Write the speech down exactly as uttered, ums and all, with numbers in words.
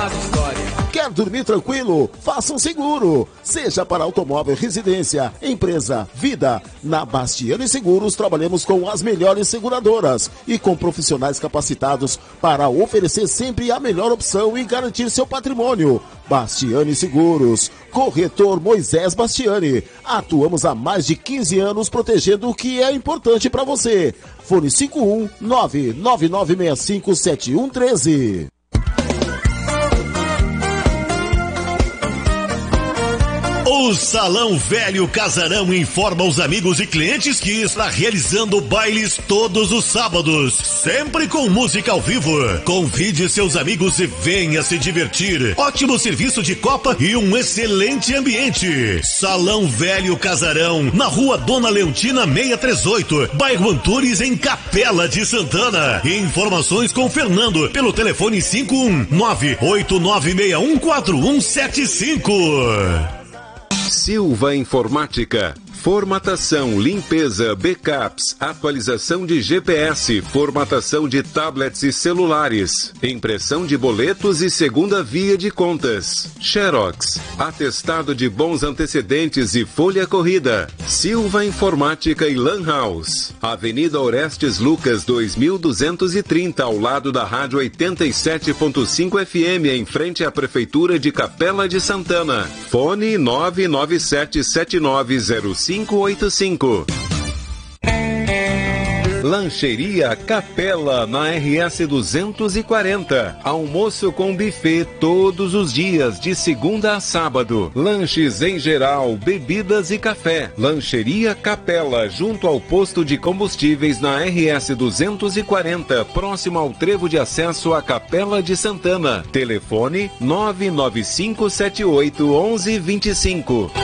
Quer dormir tranquilo? Faça um seguro. Seja para automóvel, residência, empresa, vida. Na Bastiani Seguros trabalhamos com as melhores seguradoras e com profissionais capacitados para oferecer sempre a melhor opção e garantir seu patrimônio. Bastiani Seguros. Corretor Moisés Bastiani. Atuamos há mais de quinze anos protegendo o que é importante para você. Fone cinco um nove nove nove seis cinco sete um um três. O Salão Velho Casarão informa os amigos e clientes que está realizando bailes todos os sábados, sempre com música ao vivo. Convide seus amigos e venha se divertir. Ótimo serviço de copa e um excelente ambiente. Salão Velho Casarão, na rua Dona Leontina seiscentos e trinta e oito, bairro Antunes, em Capela de Santana. Informações com Fernando pelo telefone cinco um nove oito nove seis um quatro um sete cinco. Silva Informática. Formatação, limpeza, backups, atualização de G P S, formatação de tablets e celulares, impressão de boletos e segunda via de contas, Xerox, atestado de bons antecedentes e folha corrida. Silva Informática e Lan House. Avenida Orestes Lucas dois mil duzentos e trinta, ao lado da Rádio oitenta e sete ponto cinco F M, em frente à Prefeitura de Capela de Santana. Fone nove nove sete sete nove zero cinco oito cinco. Lancheria Capela, na R S duzentos e quarenta. Almoço com buffet todos os dias, de segunda a sábado. Lanches em geral, bebidas e café. Lancheria Capela, junto ao posto de combustíveis na R S duzentos e quarenta, próximo ao trevo de acesso à Capela de Santana. Telefone nove nove cinco sete oito um um dois cinco.